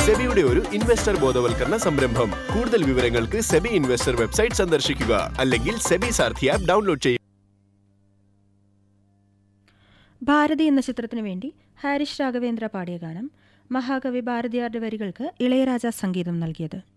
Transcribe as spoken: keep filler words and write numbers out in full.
സെബിയുടെ ഒരു ഇൻവെസ്റ്റർ ബോധവൽക്കരണ സംരംഭം. കൂടുതൽ വിവരങ്ങൾക്ക് സെബി ഇൻവെസ്റ്റർ വെബ്സൈറ്റ് സന്ദർശിക്കുക അല്ലെങ്കിൽ സെബി സാരഥി ആപ്പ് ഡൗൺലോഡ് ചെയ്യുക. ഭാരതി എന്ന ചിത്രത്തിനു വേണ്ടി ഹാരിഷ് രാഘവേന്ദ്ര പാടിയ ഗാനം മഹാകവി ഭാരതിയാറുടെ വരികൾക്ക് ഇളയരാജ സംഗീതം നൽകിയത്.